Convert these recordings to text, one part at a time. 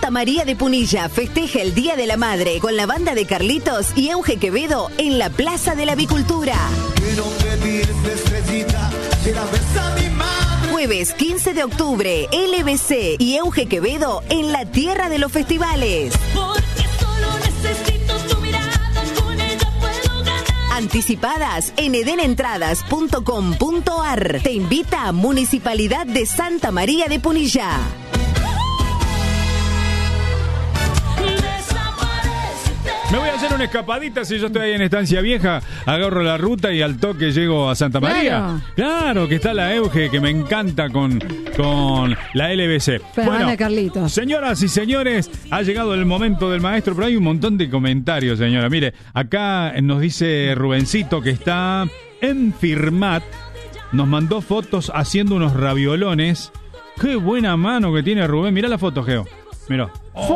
Santa María de Punilla festeja el Día de la Madre con la banda de Carlitos y Euge Quevedo en la Plaza de la Avicultura. Jueves 15 de octubre, LBC y Euge Quevedo en la Tierra de los Festivales. Porque solo necesito tu mirada, con ella puedo ganar. Anticipadas en edenentradas.com.ar. Te invita a Municipalidad de Santa María de Punilla. Me voy a hacer una escapadita si yo estoy ahí en Estancia Vieja, agarro la ruta y al toque llego a Santa María. Claro que está la Euge, que me encanta con la LBC. Pero bueno, Carlitos. Señoras y señores, ha llegado el momento del maestro, pero hay un montón de comentarios, señora. Mire, acá nos dice Rubencito que está en Firmat, nos mandó fotos haciendo unos raviolones. Qué buena mano que tiene Rubén, mirá la foto, Geo. Mirá.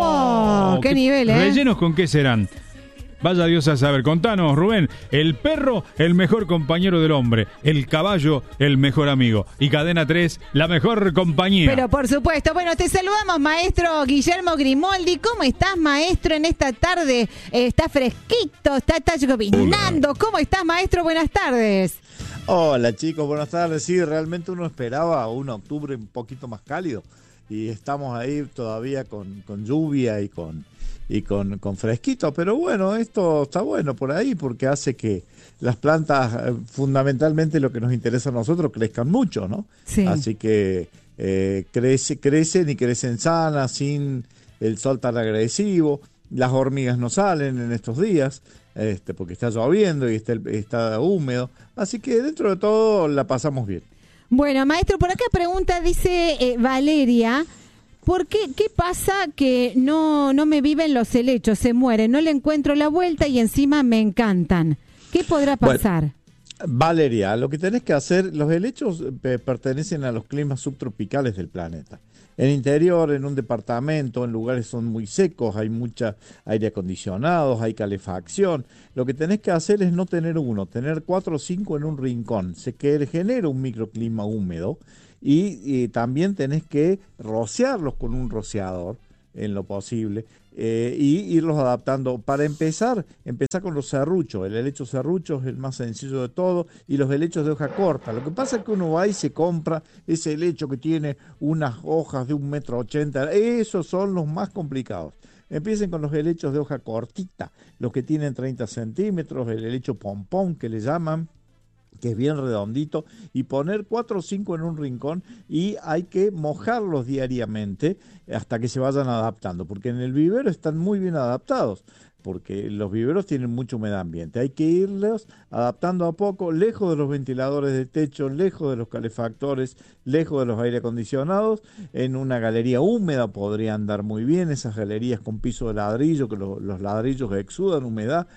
¡Qué nivel, ¿Rellenos con qué serán? Vaya Dios a saber. Contanos, Rubén. El perro, el mejor compañero del hombre. El caballo, el mejor amigo. Y Cadena 3, la mejor compañía. Pero por supuesto. Bueno, te saludamos, maestro Guillermo Grimoldi. ¿Cómo estás, maestro, en esta tarde? Está fresquito, está llovinando. ¿Cómo estás, maestro? Buenas tardes. Hola, chicos. Buenas tardes. Sí, realmente uno esperaba un octubre un poquito más cálido. Y estamos ahí todavía con lluvia y con fresquito, pero bueno, esto está bueno por ahí porque hace que las plantas, fundamentalmente lo que nos interesa a nosotros, crezcan mucho, ¿no? Sí. Así que crecen y crecen sanas, sin el sol tan agresivo. Las hormigas no salen en estos días, porque está lloviendo y está húmedo, así que dentro de todo la pasamos bien. Bueno, maestro, por acá pregunta, dice Valeria, ¿por qué pasa que no me viven los helechos? Se mueren, no le encuentro la vuelta y encima me encantan. ¿Qué podrá pasar? Bueno, Valeria, lo que tenés que hacer, los helechos pertenecen a los climas subtropicales del planeta. En interior, en un departamento, en lugares son muy secos, hay mucha aire acondicionado, hay calefacción. Lo que tenés que hacer es no tener uno, tener 4 o 5 en un rincón. Se genera un microclima húmedo y también tenés que rociarlos con un rociador en lo posible y irlos adaptando. Para empezar con los serruchos. El helecho serrucho es el más sencillo de todo y los helechos de hoja corta. Lo que pasa es que uno va y se compra ese helecho que tiene unas hojas de 1,80 m. Esos son los más complicados. Empiecen con los helechos de hoja cortita, los que tienen 30 centímetros, el helecho pompón que le llaman, que es bien redondito, y poner 4 o 5 en un rincón y hay que mojarlos diariamente hasta que se vayan adaptando, porque en el vivero están muy bien adaptados, porque los viveros tienen mucha humedad ambiente. Hay que irlos adaptando a poco, lejos de los ventiladores de techo, lejos de los calefactores, lejos de los aire acondicionados. En una galería húmeda podría andar muy bien, esas galerías con piso de ladrillo, que los ladrillos exudan humedad.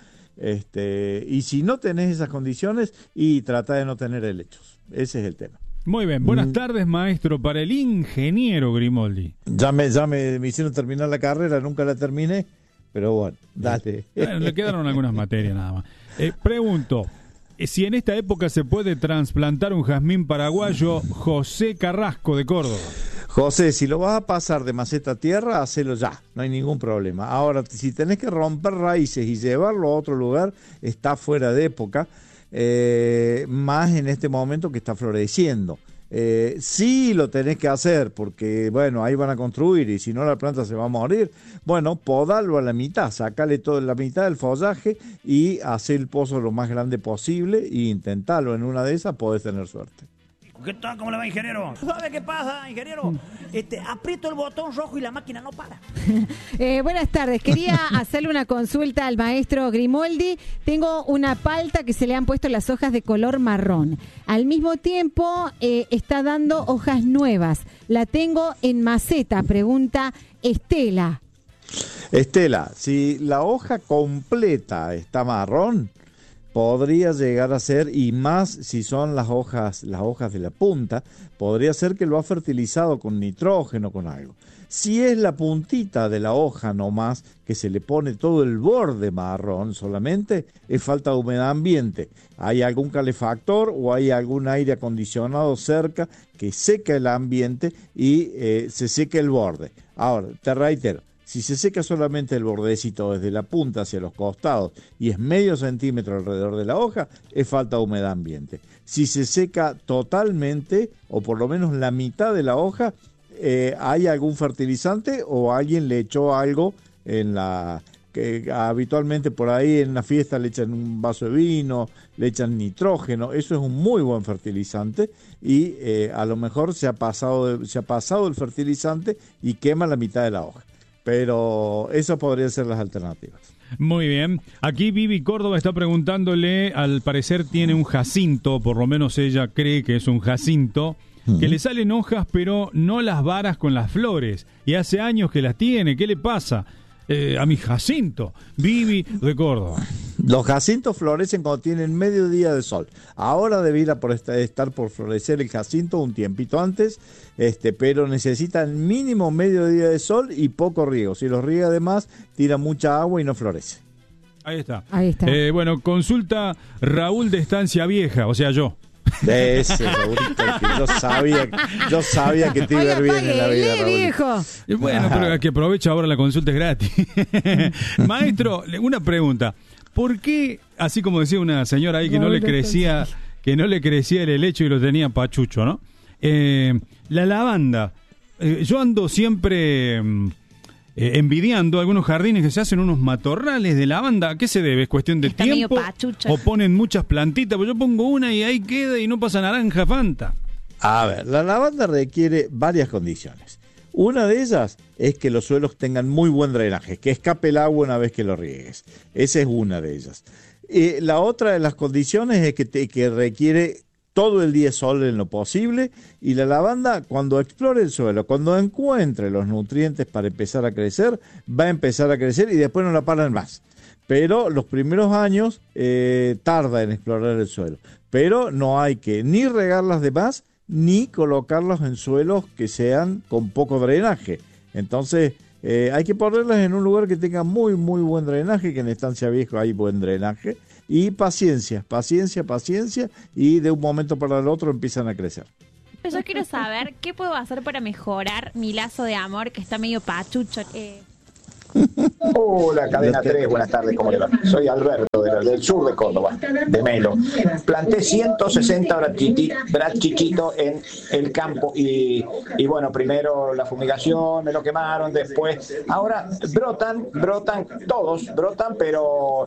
Y si no tenés esas condiciones, y trata de no tener helechos. Ese es el tema. Muy bien, buenas tardes, maestro, para el ingeniero Grimoldi. Ya me hicieron terminar la carrera, nunca la terminé, pero bueno, dale. Bueno, le quedaron algunas materias nada más. Pregunto, si en esta época se puede trasplantar un jazmín paraguayo. José Carrasco, de Córdoba. José, si lo vas a pasar de maceta a tierra, hacelo ya, no hay ningún problema. Ahora, si tenés que romper raíces y llevarlo a otro lugar, está fuera de época, más en este momento que está floreciendo. Sí lo tenés que hacer, porque bueno, ahí van a construir y si no la planta se va a morir. Bueno, podalo a la mitad, sacale toda la mitad del follaje y hacer el pozo lo más grande posible e intentarlo. En una de esas podés tener suerte. ¿Qué tal? ¿Cómo le va, ingeniero? ¿Sabe qué pasa, ingeniero? Aprieto el botón rojo y la máquina no para. Buenas tardes. Quería hacerle una consulta al maestro Grimoldi. Tengo una palta que se le han puesto las hojas de color marrón. Al mismo tiempo está dando hojas nuevas. La tengo en maceta, pregunta Estela. Estela, si la hoja completa está marrón, podría llegar a ser, y más si son las hojas de la punta, podría ser que lo ha fertilizado con nitrógeno, con algo. Si es la puntita de la hoja nomás, que se le pone todo el borde marrón solamente, es falta de humedad ambiente. Hay algún calefactor o hay algún aire acondicionado cerca que seca el ambiente y se seca el borde. Ahora, te reitero, Si se seca solamente el bordecito desde la punta hacia los costados y es medio centímetro alrededor de la hoja, es falta de humedad ambiente. Si se seca totalmente, o por lo menos la mitad de la hoja, hay algún fertilizante o alguien le echó algo en la... que habitualmente por ahí en una fiesta le echan un vaso de vino, le echan nitrógeno. Eso es un muy buen fertilizante y a lo mejor se ha pasado el fertilizante y quema la mitad de la hoja. Pero esas podrían ser las alternativas. Muy bien. Aquí Vivi Córdoba está preguntándole, al parecer tiene un jacinto, por lo menos ella cree que es un jacinto, que le salen hojas pero no las varas con las flores. Y hace años que las tiene. ¿Qué le pasa a mi jacinto? Vivi de Córdoba. Los jacintos florecen cuando tienen medio día de sol. Ahora debiera estar por florecer el jacinto un tiempito antes, pero necesitan mínimo medio día de sol y poco riego. Si los riega de más, tira mucha agua y no florece. Ahí está. Ahí está. Bueno, consulta Raúl de Estancia Vieja, o sea, yo. De ese, Raúlito, que yo sabía que te iba a ir bien en la vida, Raúl. Viejo. Bueno, pero que aprovecha ahora, la consulta es gratis. Maestro, una pregunta. ¿Por qué, así como decía una señora ahí que no le crecía el helecho y lo tenía pachucho, ¿no? La lavanda. Yo ando siempre envidiando algunos jardines que se hacen unos matorrales de lavanda. ¿A qué se debe? ¿Es cuestión de Está tiempo? medio pachucha. ¿O ponen muchas plantitas? Pues yo pongo una y ahí queda y no pasa naranja Fanta. A ver, la lavanda requiere varias condiciones. Una de ellas es que los suelos tengan muy buen drenaje, que escape el agua una vez que lo riegues. Esa es una de ellas. La otra de las condiciones es que requiere todo el día sol en lo posible, y la lavanda, cuando explore el suelo, cuando encuentre los nutrientes para empezar a crecer, va a empezar a crecer y después no la paran más. Pero los primeros años tarda en explorar el suelo. Pero no hay que ni regarlas de más, ni colocarlos en suelos que sean con poco drenaje. Entonces hay que ponerlas en un lugar que tenga muy muy buen drenaje, que en Estancia Vieja hay buen drenaje, y paciencia, y de un momento para el otro empiezan a crecer. Pero yo quiero saber qué puedo hacer para mejorar mi lazo de amor, que está medio pachucho. Hola, Cadena 3, buenas tardes, ¿cómo le va? Soy Alberto del sur de Córdoba, de Melo. Planté 160 brachiquitos en el campo y bueno, primero la fumigación, me lo quemaron, después, ahora brotan, pero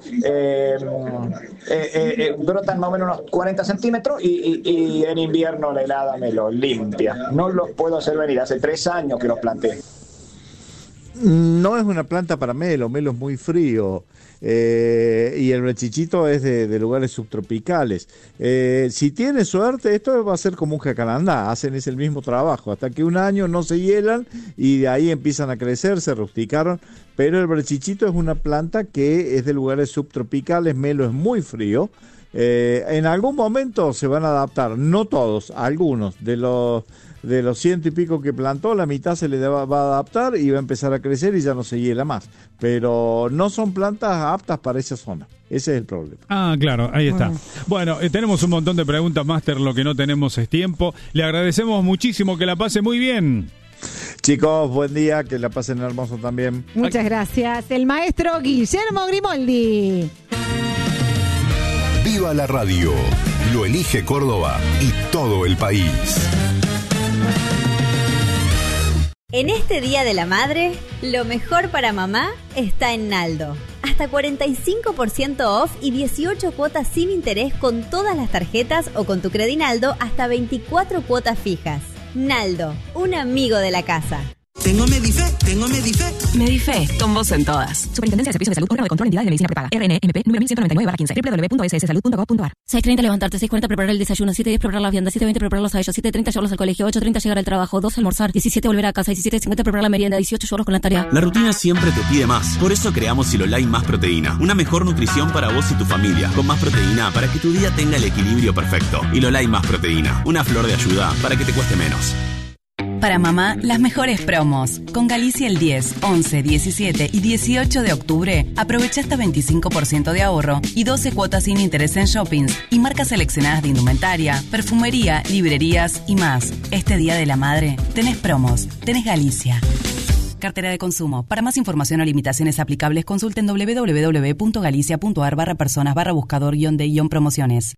brotan más o menos unos 40 centímetros y en invierno la helada me lo limpia. No los puedo hacer venir, hace 3 años que los planté. No es una planta para melo es muy frío, y el brachichito es de lugares subtropicales. Si tiene suerte, esto va a ser como un jacarandá, hacen el mismo trabajo, hasta que un año no se hielan y de ahí empiezan a crecer, se rusticaron, pero el brachichito es una planta que es de lugares subtropicales, melo es muy frío. En algún momento se van a adaptar, no todos, algunos de los 100 y pico que plantó, la mitad se le va a adaptar y va a empezar a crecer y ya no se hiela más. Pero no son plantas aptas para esa zona. Ese es el problema. Ah, claro, ahí está. Bueno, tenemos un montón de preguntas, Máster, lo que no tenemos es tiempo. Le agradecemos muchísimo, que la pase muy bien. Chicos, buen día, que la pasen hermoso también. Muchas gracias. El maestro Guillermo Grimoldi. Viva la radio, lo elige Córdoba y todo el país. En este Día de la Madre, lo mejor para mamá está en Naldo. Hasta 45% off y 18 cuotas sin interés con todas las tarjetas o con tu Credinaldo hasta 24 cuotas fijas. Naldo, un amigo de la casa. Tengo Medife. Medife, con vos en todas. Superintendencia de Servicios de Salud, órgano de control, entidades de medicina prepaga. RNMP, número 1199/15, www.sssalud.gov.ar. 6:30 levantarte, 6:40 preparar el desayuno, 7:10 preparar las viandas, 7:20 prepararlos a ellos, 7:30 llevarlos al colegio, 8:30 llegar al trabajo, 2 almorzar, 17 volver a casa, 17:50 preparar la merienda, 18 llevarlos con la tarea. La rutina siempre te pide más. Por eso creamos Silolai Más Proteína. Una mejor nutrición para vos y tu familia. Con más proteína para que tu día tenga el equilibrio perfecto. Silolai Más Proteína. Una flor de ayuda para que te cueste menos. Para mamá, las mejores promos. Con Galicia el 10, 11, 17 y 18 de octubre, aprovecha hasta 25% de ahorro y 12 cuotas sin interés en shoppings y marcas seleccionadas de indumentaria, perfumería, librerías y más. Este Día de la Madre, tenés promos, tenés Galicia. Cartera de consumo. Para más información o limitaciones aplicables, consulten www.galicia.ar/personas/buscador-de-promociones.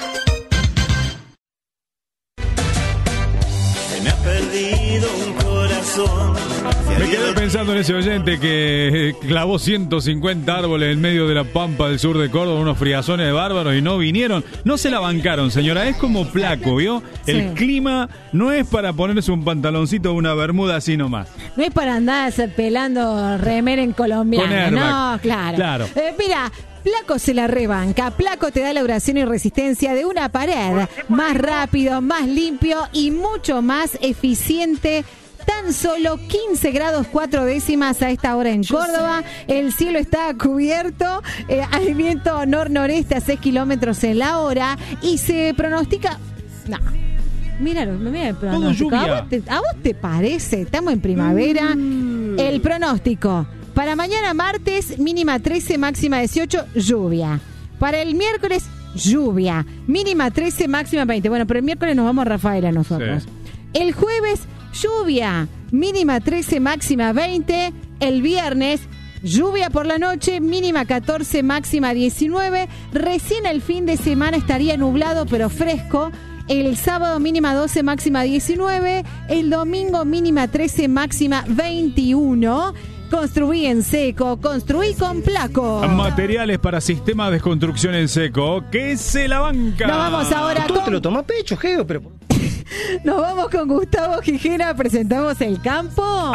Se me ha perdido un corazón. Me quedé pensando en ese oyente que clavó 150 árboles en medio de la pampa del sur de Córdoba, unos friazones de bárbaros, y no vinieron. No se la bancaron, señora. Es como Placo, ¿vio? Sí. El clima no es para ponerse un pantaloncito o una bermuda así nomás. No es para andar pelando remera en colombiana. Con airbag. No, claro. Mira, Placo se la rebanca. Placo te da la duración y resistencia de una pared. Más rápido, más limpio y mucho más eficiente. Tan solo 15 grados 4 décimas a esta hora en Córdoba. El cielo está cubierto. Hay viento nor-noreste a 6 kilómetros en la hora. Y se pronostica... No. Míralo, mira el pronóstico. ¿A vos te parece? Estamos en primavera. El pronóstico. Para mañana martes, mínima 13, máxima 18, lluvia. Para el miércoles, lluvia. Mínima 13, máxima 20. Bueno, pero el miércoles nos vamos a Rafaela nosotros. Sí. El jueves, lluvia. Mínima 13, máxima 20. El viernes, lluvia por la noche, mínima 14, máxima 19. Recién el fin de semana estaría nublado, pero fresco. El sábado mínima 12, máxima 19. El domingo mínima 13, máxima 21. Construí en seco, construí con Placo. Materiales para sistemas de construcción en seco. ¡Que se la banca! Nos vamos ahora Tú te lo tomas a pecho, Geo, pero... Nos vamos con Gustavo Gijena, presentamos El Campo.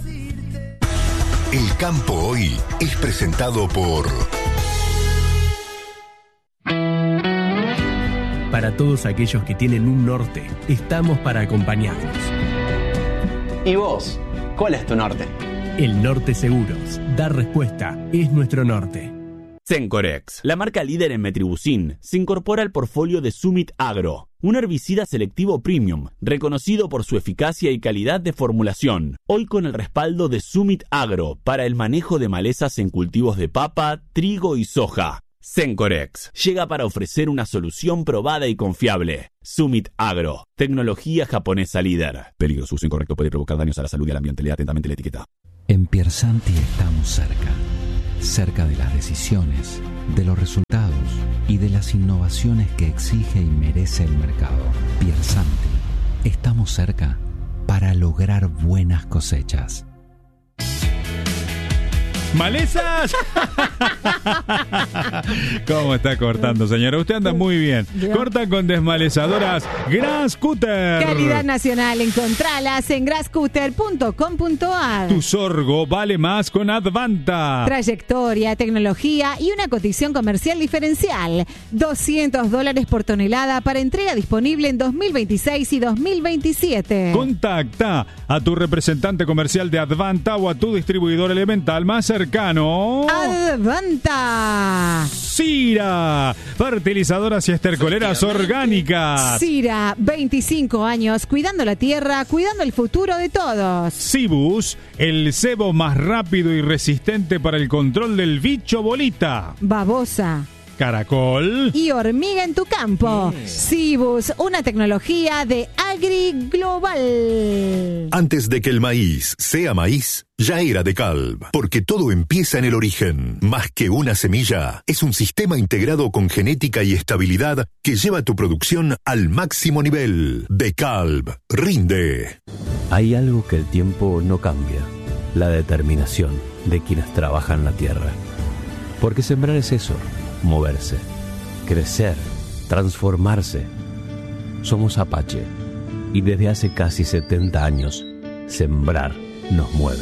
El Campo hoy es presentado por... Para todos aquellos que tienen un norte, estamos para acompañarlos. ¿Y vos? ¿Cuál es tu norte? El Norte Seguros. Dar respuesta es nuestro norte. Cencorex, la marca líder en metribuzin, se incorpora al portfolio de Summit Agro, un herbicida selectivo premium, reconocido por su eficacia y calidad de formulación, hoy con el respaldo de Summit Agro para el manejo de malezas en cultivos de papa, trigo y soja. Cencorex llega para ofrecer una solución probada y confiable. Summit Agro, tecnología japonesa líder. Peligro, uso incorrecto puede provocar daños a la salud y al ambiente. Lea atentamente la etiqueta. En Piersanti estamos cerca de las decisiones, de los resultados y de las innovaciones que exige y merece el mercado. Piersanti, estamos cerca para lograr buenas cosechas. ¡Malezas! ¿Cómo está cortando, señora? Usted anda muy bien. Corta con desmalezadoras Grasscutter. Calidad nacional. Encontralas en grasscutter.com.ar. Tu sorgo vale más con Advanta. Trayectoria, tecnología y una cotización comercial diferencial. $200 por tonelada para entrega disponible en 2026 y 2027. Contacta a tu representante comercial de Advanta o a tu distribuidor elemental más cercano. Advanta. Sira, fertilizadoras y estercoleras orgánicas. Sira, 25 años, cuidando la tierra, cuidando el futuro de todos. Cibus, el cebo más rápido y resistente para el control del bicho bolita. Babosa. Caracol y hormiga en tu campo. Cibus, una tecnología de Agri Global. Antes de que el maíz sea maíz, ya era de Calv, porque todo empieza en el origen. Más que una semilla, es un sistema integrado con genética y estabilidad que lleva tu producción al máximo nivel. De Calv, rinde. Hay algo que el tiempo no cambia: la determinación de quienes trabajan la tierra. Porque sembrar es eso: moverse, crecer, transformarse. Somos Apache y desde hace casi 70 años, sembrar nos mueve.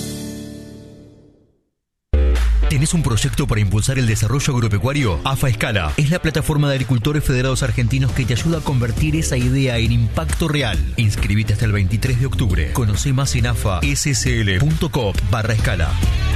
¿Tenés un proyecto para impulsar el desarrollo agropecuario? AFA Escala es la plataforma de agricultores federados argentinos que te ayuda a convertir esa idea en impacto real. Inscribite hasta el 23 de octubre. Conoce más en afassl.coop/escala.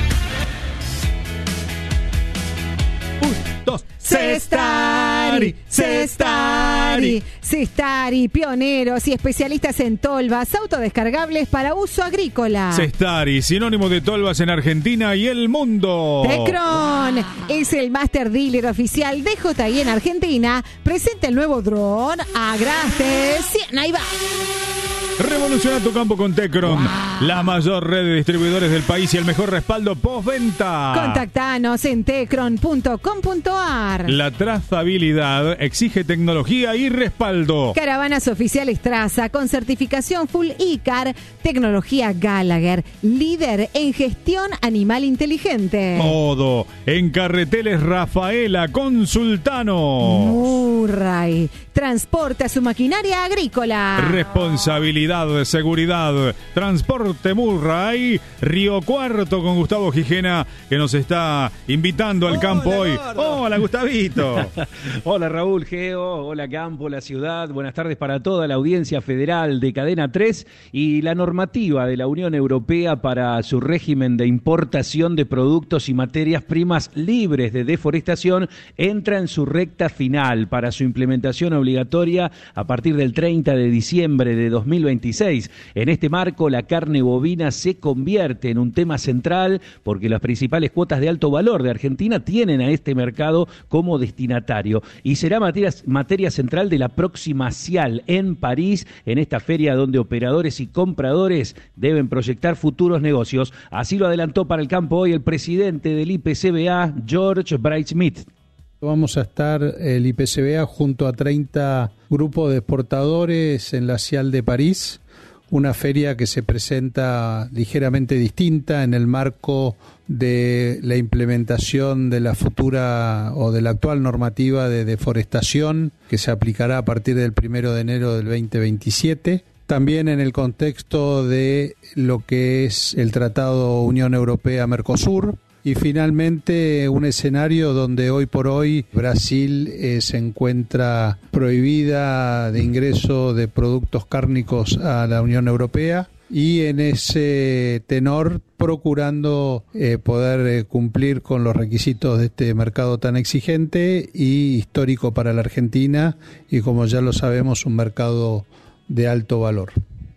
Cestari, pioneros y especialistas en tolvas autodescargables para uso agrícola. Cestari, sinónimo de tolvas en Argentina y el mundo. Tecron es el master dealer oficial de DJI en Argentina. Presenta el nuevo dron Agraste 100. Ahí va. Revoluciona tu campo con Tecron, la mayor red de distribuidores del país y el mejor respaldo postventa. Contactanos en tecron.com.ar. La trazabilidad exige tecnología y respaldo. Caravanas oficiales Traza con certificación Full ICAR, tecnología Gallagher, líder en gestión animal inteligente. Todo en Carreteles Rafaela con Sultano. Murray transporta su maquinaria agrícola. Responsabilidad de seguridad. Transporte Murray. Río Cuarto con Gustavo Gijena, que nos está invitando al campo hoy. Hola, Gustavito. Hola, Raúl Geo. Hola, campo, la ciudad. Buenas tardes para toda la audiencia federal de Cadena 3 y la normativa de la Unión Europea para su régimen de importación de productos y materias primas libres de deforestación entra en su recta final para su implementación obligatoria a partir del 30 de diciembre de 2026. En este marco, la carne bovina se convierte en un tema central porque las principales cuotas de alto valor de Argentina tienen a este mercado como destinatario y será materia central de la próxima CIAL en París, en esta feria donde operadores y compradores deben proyectar futuros negocios. Así lo adelantó para el campo hoy el presidente del IPCBA, George Bright-Smith. Vamos a estar el IPCBA junto a 30 grupos de exportadores en la CIAL de París, una feria que se presenta ligeramente distinta en el marco de la implementación de la futura o de la actual normativa de deforestación que se aplicará a partir del 1 de enero del 2027. También en el contexto de lo que es el Tratado Unión Europea-Mercosur. Y finalmente un escenario donde hoy por hoy Brasil se encuentra prohibida de ingreso de productos cárnicos a la Unión Europea y en ese tenor procurando poder cumplir con los requisitos de este mercado tan exigente y histórico para la Argentina y, como ya lo sabemos, un mercado de alto valor.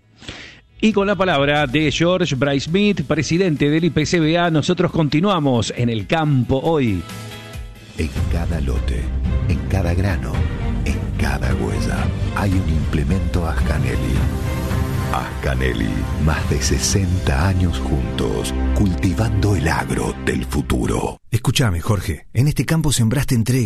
Y con la palabra de George Bright-Smith, presidente del IPCBA, nosotros continuamos en el campo hoy. En cada lote, en cada grano, en cada huella, hay un implemento Ascanelli. Ascanelli, más de 60 años juntos, cultivando el agro del futuro. Escúchame, Jorge, en este campo sembraste entrega.